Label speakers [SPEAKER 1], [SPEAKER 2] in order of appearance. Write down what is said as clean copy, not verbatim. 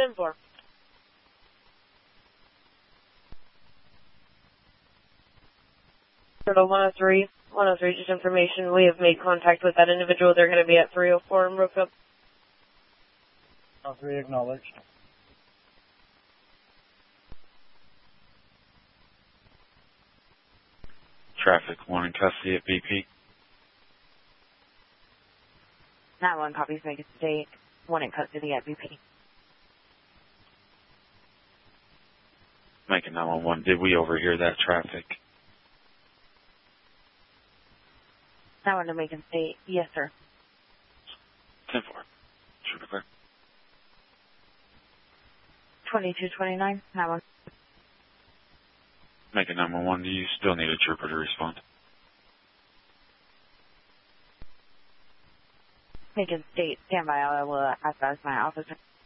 [SPEAKER 1] 10-4. Turtle 103. 103, just information. We have made contact with that individual. They're going to be at 304 in Brookfield.
[SPEAKER 2] 103, acknowledged.
[SPEAKER 3] Traffic 1 in custody at BP.
[SPEAKER 4] 9-1 copies, make it state. 1 in custody at BP.
[SPEAKER 3] Making 911. Did we overhear that traffic?
[SPEAKER 4] 9-1 to Macon State. Yes, sir.
[SPEAKER 3] 10-4. Trooper clear.
[SPEAKER 4] 2229. 9-1.
[SPEAKER 3] Making 911. Do you still need a trooper to respond?
[SPEAKER 4] Macon State. Stand by. I will advise my officer.